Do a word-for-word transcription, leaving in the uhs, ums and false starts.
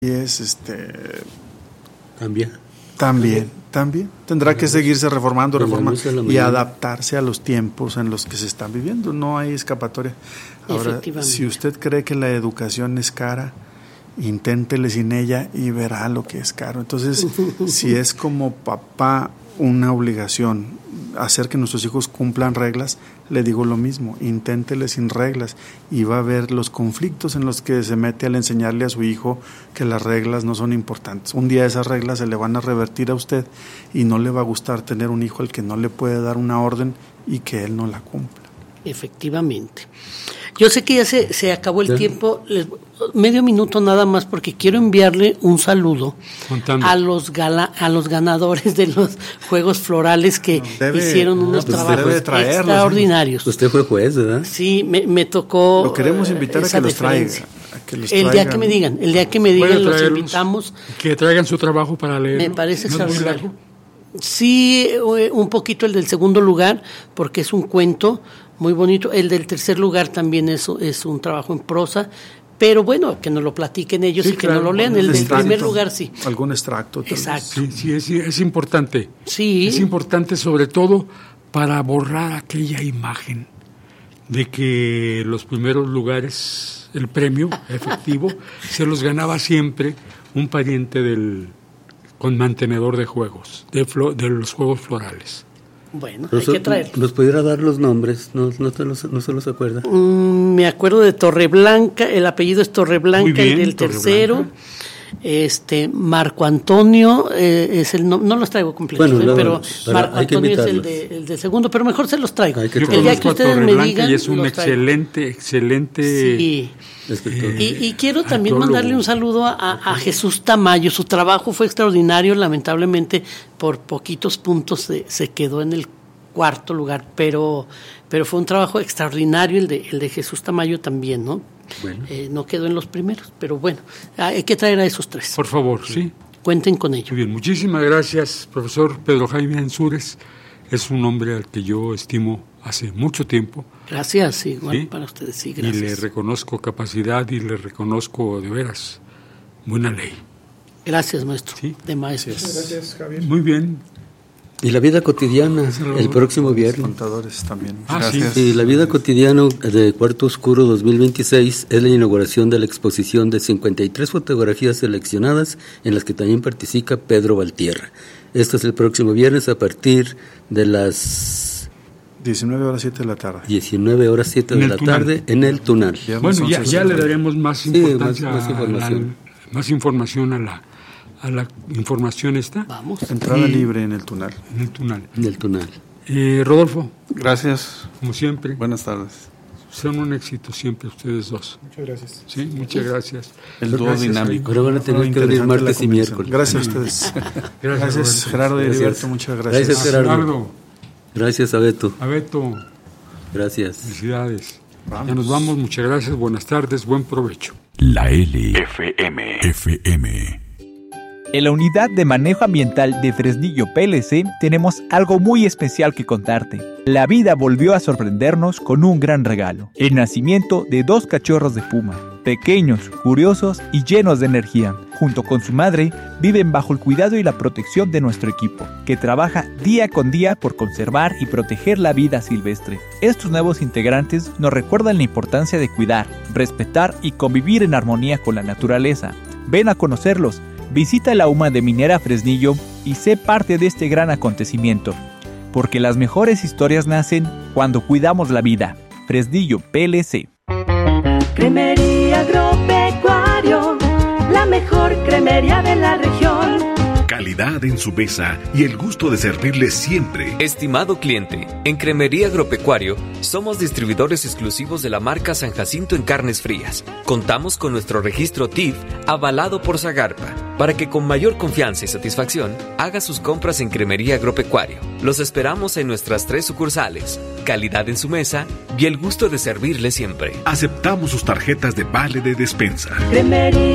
Y es este cambia también también tendrá que seguirse reformando reformando y adaptarse a los tiempos en los que se están viviendo. No hay escapatoria. Ahora, si usted cree que la educación es cara, inténtele sin ella y verá lo que es caro. Entonces, si es como papá una obligación hacer que nuestros hijos cumplan reglas, le digo lo mismo, inténtele sin reglas y va a ver los conflictos en los que se mete al enseñarle a su hijo que las reglas no son importantes. Un día esas reglas se le van a revertir a usted y no le va a gustar tener un hijo al que no le puede dar una orden y que él no la cumpla. Efectivamente. Yo sé que ya se, se acabó el ¿Sí? tiempo, les, medio minuto nada más, porque quiero enviarle un saludo Contando. a los gala, a los ganadores de los Juegos Florales que no, debe, hicieron unos pues trabajos extraordinarios. Usted fue juez, ¿verdad? Sí, me, me tocó. Lo queremos invitar a que los traiga. A que los el día que me digan, el día que me digan los invitamos. Que traigan su trabajo para leerlo. Me parece ¿No extraordinario. Sí, un poquito el del segundo lugar, porque es un cuento muy bonito. El del tercer lugar también es, es un trabajo en prosa, pero bueno, que nos lo platiquen ellos sí, y que claro, no lo lean. El del extracto, primer lugar sí. Algún extracto. Exacto. Sí, sí es, es importante. Sí. Es importante sobre todo para borrar aquella imagen de que los primeros lugares, el premio efectivo, se los ganaba siempre un pariente del con mantenedor de juegos, de, flo, de los Juegos Florales. Bueno, hay que traerlos. ¿Nos pudiera dar los nombres? ¿No, no, te los, no se los acuerda? Mm, me acuerdo de Torreblanca, el apellido es Torreblanca, y del tercero, este Marco Antonio, eh, es el no, no los traigo completos, bueno, no, pero, pero Marco Antonio es el de, el de segundo, pero mejor se los traigo. Yo el día que ustedes me digan, y es un excelente, excelente... Sí. Y, y quiero también mandarle un saludo a, a Jesús Tamayo. Su trabajo fue extraordinario, lamentablemente por poquitos puntos se, se quedó en el cuarto lugar, pero pero fue un trabajo extraordinario el de el de Jesús Tamayo también, ¿no? Bueno. Eh, no quedó en los primeros, pero bueno, hay que traer a esos tres. Por favor, sí. sí. Cuenten con ello. Muy bien, muchísimas gracias, profesor Pedro Jaime Ansúrez. Es un hombre al que yo estimo hace mucho tiempo. Gracias, igual ¿sí? para ustedes, sí, gracias. Y le reconozco capacidad y le reconozco de veras buena ley. Gracias, maestro, ¿sí? de maestros. Gracias, Javier. Muy bien. Y la vida cotidiana, el próximo viernes. Contadores también. Ah, gracias. Sí. Y la vida cotidiana de Cuarto Oscuro dos mil veintiséis es la inauguración de la exposición de cincuenta y tres fotografías seleccionadas en las que también participa Pedro Valtierra. Esto es el próximo viernes a partir de las diecinueve horas siete de la tarde. diecinueve horas siete de la tarde en el Tunal. Bueno, ya, ya le daremos más importancia, sí, más, más información, a la, más información a la a la información esta. Vamos. Entrada y, libre en el Tunal. En el Tunal. En el Tunal. Eh, Rodolfo. Gracias. Como siempre. Buenas tardes. Son un éxito siempre ustedes dos. Muchas gracias. Sí, muchas gracias. El dúo dinámico. Pero van a tener que venir martes y miércoles. Gracias a ustedes. Gracias, gracias Gerardo y Heriberto, muchas gracias. Gracias, Gerardo. Gerardo. Gracias, Abeto. Abeto. Gracias. Felicidades. Vamos. Ya nos vamos, muchas gracias, buenas tardes, buen provecho. La L F M. F M. En la Unidad de Manejo Ambiental de Fresnillo P L C tenemos algo muy especial que contarte. La vida volvió a sorprendernos con un gran regalo: el nacimiento de dos cachorros de puma, pequeños, curiosos y llenos de energía. Junto con su madre, viven bajo el cuidado y la protección de nuestro equipo, que trabaja día con día por conservar y proteger la vida silvestre. Estos nuevos integrantes nos recuerdan la importancia de cuidar, respetar y convivir en armonía con la naturaleza. Ven a conocerlos. Visita la U M A de Minera Fresnillo y sé parte de este gran acontecimiento, porque las mejores historias nacen cuando cuidamos la vida. Fresnillo P L C. Cremería Agropecuario, la mejor cremería de la región. Calidad en su mesa y el gusto de servirle siempre. Estimado cliente, en Cremería Agropecuario somos distribuidores exclusivos de la marca San Jacinto en carnes frías. Contamos con nuestro registro T I F avalado por Zagarpa, para que con mayor confianza y satisfacción haga sus compras en Cremería Agropecuario. Los esperamos en nuestras tres sucursales. Calidad en su mesa y el gusto de servirle siempre. Aceptamos sus tarjetas de vale de despensa. Cremería